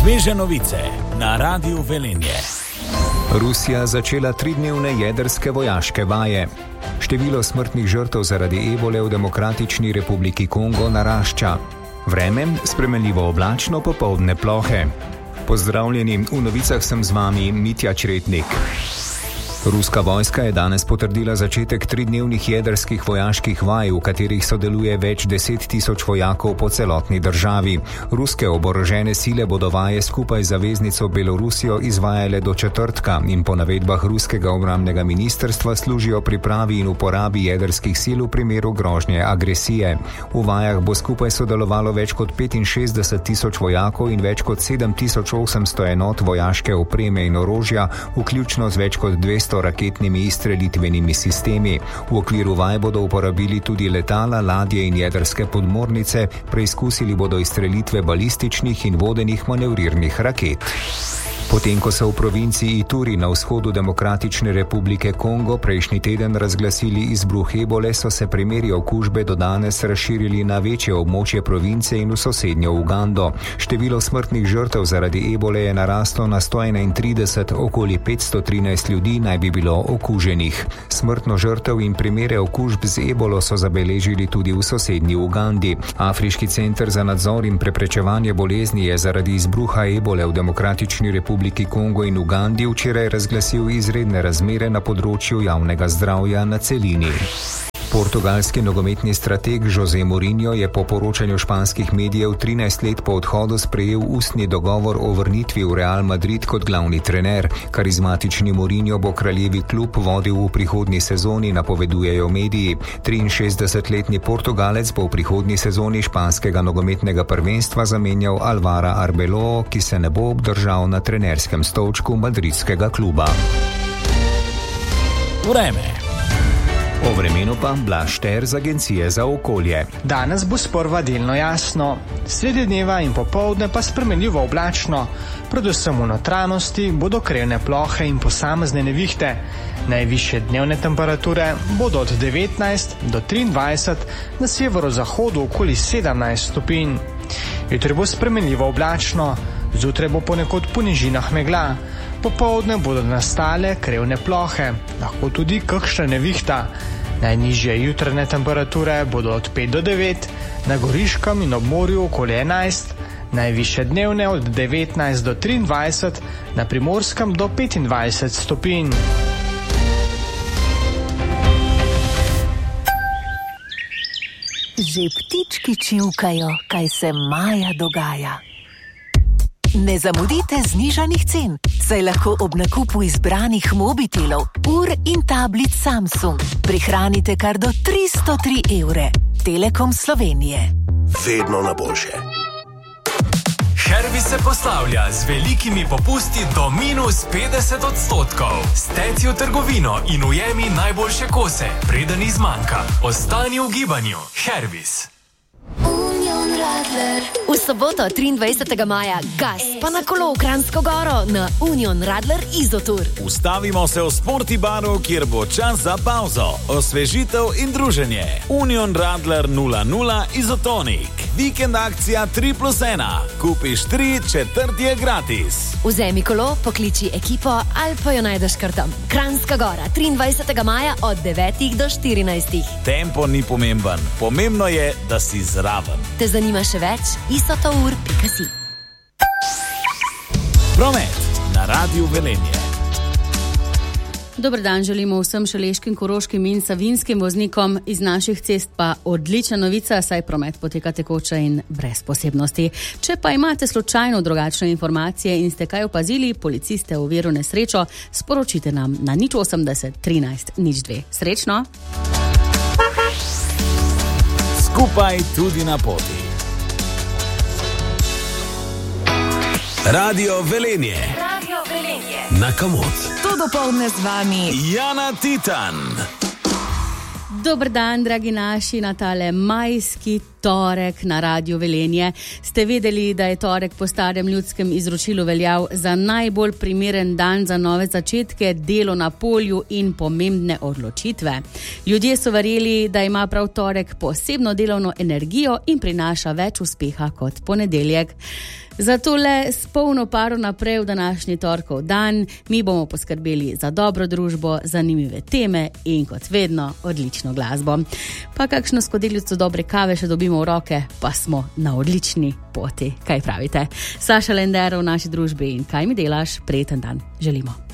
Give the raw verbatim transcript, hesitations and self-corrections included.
Sveže novice na Radiu Velenje. Rusija začela tridnevne jedrske vojaške vaje. Število smrtnih žrtev zaradi ebole v Demokratični republiki Kongo narašča. Vreme spremenljivo oblačno, popoldne plohe. Pozdravljeni, v novicah sem z vami Mitja Čretnik. Ruska vojska je danes potrdila začetek tridnevnih jedrskih vojaških vaj, v katerih sodeluje več deset tisoč vojakov po celotni državi. Ruske oborožene sile bodo vaje skupaj z zaveznico Belorusijo izvajale do četrtka in po navedbah ruskega obrambnega ministrstva služijo pripravi in uporabi jedrskih sil v primeru grožnje agresije. V vajah bo skupaj sodelovalo več kot petinšestdeset tisoč vojakov in več kot sedem tisoč osemsto enot vojaške opreme in orožja, vključno z več kot dvesto raketnimi izstrelitvenimi sistemi. V okviru vaj bodo uporabili tudi letala, ladje in jedrske podmornice, preizkusili bodo izstrelitve balističnih in vodenih manevrirnih raket. Potem, ko so v provinciji Ituri na vzhodu Demokratične republike Kongo prejšnji teden razglasili izbruh ebole, so se primeri okužbe do danes razširili na večje območje province in v sosednjo Ugando. Število smrtnih žrtev zaradi ebole je naraslo na sto enaintrideset, okoli petsto trinajst ljudi naj bi bilo okuženih. Smrtno žrtev in primere okužb z ebolo so zabeležili tudi v sosednji Ugandi. Afriški center za nadzor in preprečevanje bolezni je zaradi izbruha ebole v Demokratični republiki V Republiki Kongo in Ugandi včeraj razglasil izredne razmere na področju javnega zdravja na celini. Portugalski nogometni strateg José Mourinho je po poročanju španskih medijev trinajst let po odhodu sprejel ustni dogovor o vrnitvi v Real Madrid kot glavni trener. Karizmatični Mourinho bo kraljevi klub vodil v prihodnji sezoni, napovedujejo mediji. triinšestdesetletni Portugalec bo v prihodnji sezoni španskega nogometnega prvenstva zamenjal Alvara Arbeloa, ki se ne bo obdržal na trenerskem stolčku madridskega kluba. Vreme. O vremenu pa Blaž Šter z Agencije za okolje. Danes bo sprva delno jasno, sredi dneva in popoldne pa spremenljivo oblačno. Predvsem v notranjosti bodo krevne plohe in posamezne nevihte. Najvišje dnevne temperature bodo od devetnajst do triindvajset, na severozahodu okoli sedemnajst stopinj. Jutri bo spremenljivo oblačno, zjutraj bo ponekod po nižinah megla. Popoldne bodo nastale krevne plohe, lahko tudi kakšna nevihta. Najnižje jutranje temperature bodo od pet do devet, na Goriškem in ob morju okoli enajst, najvišje dnevne od devetnajst do triindvajset, na Primorskem do petindvajset stopinj. Že ptički čivkajo, kaj se maja dogaja. Ne zamudite znižanih cen, saj lahko ob nakupu izbranih mobitelov, ur in tablic Samsung prihranite kar do tristo tri evre. Telekom Slovenije. Vedno na boljše. Hervis se poslavlja z velikimi popusti do minus petdeset odstotkov. Steci v trgovino in ujemi najboljše kose, preden izmanjka. Ostani v gibanju. Hervis. V soboto triindvajsetega maja gas pa na kolo v Kranjsko Goro na Union Radler Izotur. Ustavimo se v Sporti baru, kjer bo čas za pauzo, osvežitev in druženje. Union Radler nula nula Izotonik. Vikend akcija tri plus ena. Kupiš tri, četrti je gratis. Vzemi kolo, pokliči ekipo ali pa jo najdeš kar tam. Kranjska Gora, triindvajsetega maja od devetih do štirinajstih. Tempo ni pomemben, pomembno je, da si zraven. Te zanima še več? isotour pika si. Promet na Radiu Velenje. Dober dan želimo vsem šaleškim, koroškim in savinjskim voznikom. Iz naših cest pa odlična novica, saj promet poteka tekoče in brez posebnosti. Če pa imate slučajno drugačne informacije in ste kaj opazili, policiste v viru nesrečo, sporočite nam na nič osemdeset trinajst nič dve. Srečno! Skupaj tudi na poti. Radio Velenje. Radio Velenje. Na Kamot. To dopoldne z vami Jana Titan. Dober dan, dragi naši, na tale majski torek na Radiu Velenje. Ste vedeli, da je torek po starem ljudskem izročilu veljal za najbolj primeren dan za nove začetke, delo na polju in pomembne odločitve? Ljudje so verjeli, da ima prav torek posebno delovno energijo in prinaša več uspeha kot ponedeljek. Zato le s polno paro naprej v današnji torkov dan, mi bomo poskrbeli za dobro družbo, zanimive teme in kot vedno odlično glasbo. Pa kakšno skodelico dobre kave še dobimo v roke, pa smo na odlični poti. Kaj pravite? Saša Lendero v naši družbi in kaj mi delaš? Prijeten dan želimo.